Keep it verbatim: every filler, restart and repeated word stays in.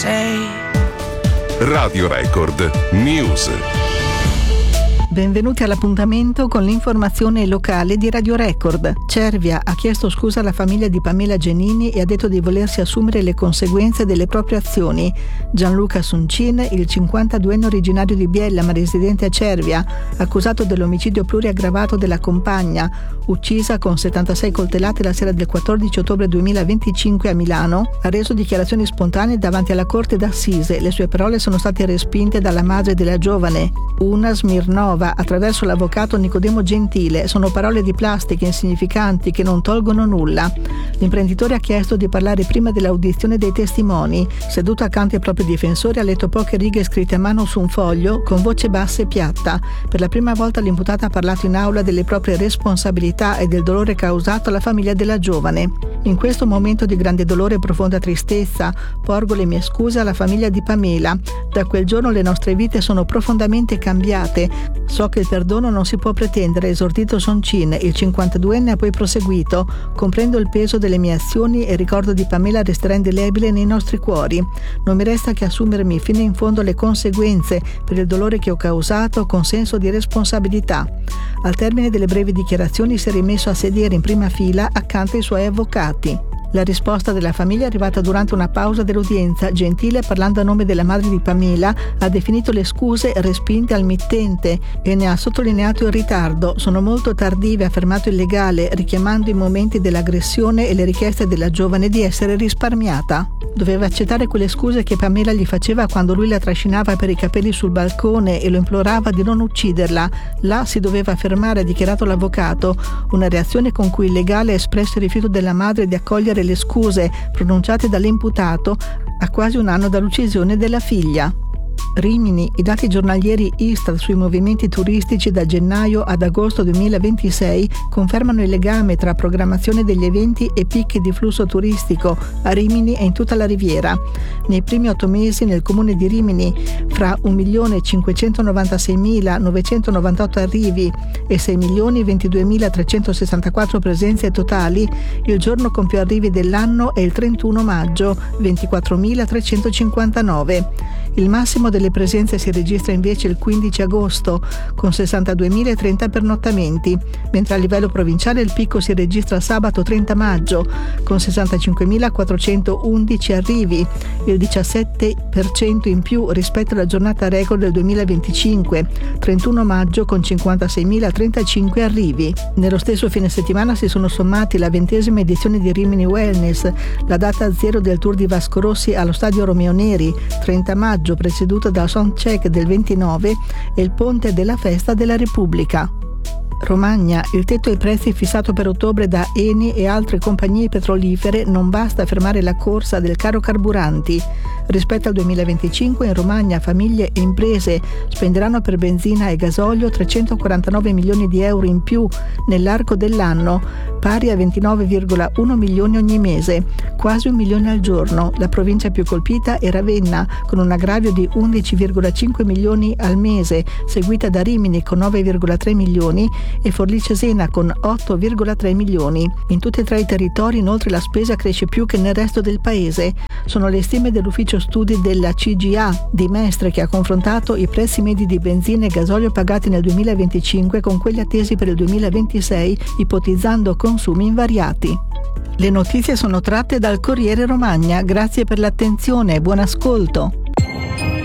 sei. Radio Record News. Benvenuti all'appuntamento con l'informazione locale di Radio Record. Cervia ha chiesto scusa alla famiglia di Pamela Genini e ha detto di volersi assumere le conseguenze delle proprie azioni. Gianluca Soncin, il cinquantaduenne originario di Biella ma residente a Cervia, accusato dell'omicidio pluriaggravato della compagna, uccisa con settantasei coltellate la sera del quattordici ottobre duemilaventicinque a Milano, ha reso dichiarazioni spontanee davanti alla Corte d'Assise. Le sue parole sono state respinte dalla madre della giovane, Una Smirnova, attraverso l'avvocato Nicodemo Gentile. Sono parole di plastica insignificanti che non tolgono nulla. L'imprenditore ha chiesto di parlare prima dell'audizione dei testimoni. Seduto accanto ai propri difensori ha letto poche righe scritte a mano su un foglio con voce bassa e piatta. Per la prima volta l'imputata ha parlato in aula delle proprie responsabilità e del dolore causato alla famiglia della giovane. In questo momento di grande dolore e profonda tristezza porgo le mie scuse alla famiglia di Pamela. Da quel giorno le nostre vite sono profondamente cambiate. So che il perdono non si può pretendere, ha esordito Soncin. Il cinquantaduenne ha poi proseguito: comprendo il peso delle mie azioni e il ricordo di Pamela resterà indelebile nei nostri cuori. Non mi resta che assumermi fino in fondo le conseguenze per il dolore che ho causato con senso di responsabilità. Al termine delle brevi dichiarazioni si è rimesso a sedere in prima fila accanto ai suoi avvocati. La risposta della famiglia è arrivata durante una pausa dell'udienza. Gentile, parlando a nome della madre di Pamela, ha definito le scuse respinte al mittente e ne ha sottolineato il ritardo. Sono molto tardive, ha affermato il legale, richiamando i momenti dell'aggressione e le richieste della giovane di essere risparmiata. Doveva accettare quelle scuse che Pamela gli faceva quando lui la trascinava per i capelli sul balcone e lo implorava di non ucciderla. Là si doveva fermare, ha dichiarato l'avvocato, una reazione con cui il legale ha espresso il rifiuto della madre di accogliere le scuse pronunciate dall'imputato a quasi un anno dall'uccisione della figlia. Rimini, i dati giornalieri Istat sui movimenti turistici da gennaio ad agosto duemilaventisei confermano il legame tra programmazione degli eventi e picchi di flusso turistico a Rimini e in tutta la Riviera. Nei primi otto mesi nel comune di Rimini, fra un milione cinquecentonovantaseimilanovecentonovantotto arrivi e sei milioni ventiduemilatrecentosessantaquattro presenze totali, il giorno con più arrivi dell'anno è il trentuno maggio, ventiquattromilatrecentocinquantanove. Il massimo delle presenze si registra invece il quindici agosto, con sessantaduemilatrenta pernottamenti, mentre a livello provinciale il picco si registra sabato trenta maggio, con sessantacinquemilaquattrocentoundici arrivi, il diciassette per cento in più rispetto alla giornata record del duemilaventicinque, trentuno maggio con cinquantaseimilatrentacinque arrivi. Nello stesso fine settimana si sono sommati la ventesima edizione di Rimini Wellness, la data zero del Tour di Vasco Rossi allo stadio Romeo Neri, trenta maggio, preceduta dal soundcheck del ventinove, e il ponte della Festa della Repubblica. Romagna, il tetto ai prezzi fissato per ottobre da Eni e altre compagnie petrolifere non basta a fermare la corsa del caro carburanti. Rispetto al duemilaventicinque in Romagna famiglie e imprese spenderanno per benzina e gasolio trecentoquarantanove milioni di euro in più nell'arco dell'anno, pari a ventinove virgola uno milioni ogni mese, quasi un milione al giorno. La provincia più colpita è Ravenna, con un aggravio di undici virgola cinque milioni al mese, seguita da Rimini con nove virgola tre milioni e Forlì Cesena con otto virgola tre milioni. In tutti e tre i territori inoltre la spesa cresce più che nel resto del paese. Sono le stime dell'ufficio studi della C G A di Mestre, che ha confrontato i prezzi medi di benzina e gasolio pagati nel duemilaventicinque con quelli attesi per il duemilaventisei, ipotizzando consumi invariati. Le notizie sono tratte dal Corriere Romagna. Grazie per l'attenzione e buon ascolto.